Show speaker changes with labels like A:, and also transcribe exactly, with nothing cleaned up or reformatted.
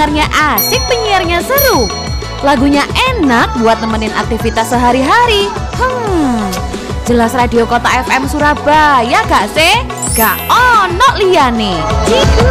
A: pendengarnya asik, penyiarnya seru, lagunya enak buat nemenin aktivitas sehari-hari. Hmm, jelas Radio Kota F M Surabaya gak sih? Gak ono liyane. Ciku.